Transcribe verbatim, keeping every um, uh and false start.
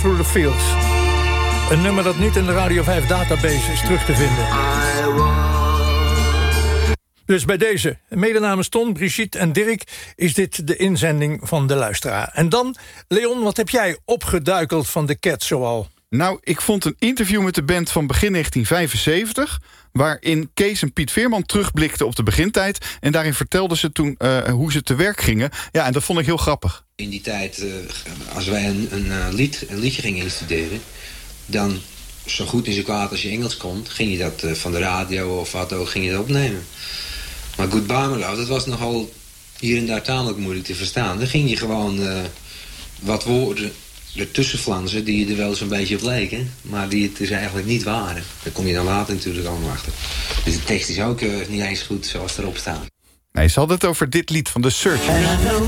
Through the Fields. Een nummer dat niet in de Radio vijf database is terug te vinden. Dus bij deze, mede namens Ton, Brigitte en Dirk, is dit de inzending van de luisteraar. En dan, Leon, wat heb jij opgeduikeld van de Cats zoal? Nou, ik vond een interview met de band van begin negentien vijfenzeventig... waarin Kees en Piet Veerman terugblikten op de begintijd... en daarin vertelden ze toen uh, hoe ze te werk gingen. Ja, en dat vond ik heel grappig. In die tijd, uh, als wij een, een, uh, lied, een liedje gingen instuderen... dan, zo goed en zo kwaad als je Engels kon... ging je dat uh, van de radio of wat ook, ging je dat opnemen. Maar Goodbye My Love, dat was nogal hier en daar tamelijk moeilijk te verstaan. Dan ging je gewoon uh, wat woorden ertussen flansen die er wel zo'n beetje op leken, maar die het dus eigenlijk niet waren. Daar kom je dan later natuurlijk allemaal achter. Dus de tekst is ook uh, niet eens goed zoals erop staat. Nee, ze hadden het over dit lied van The Search.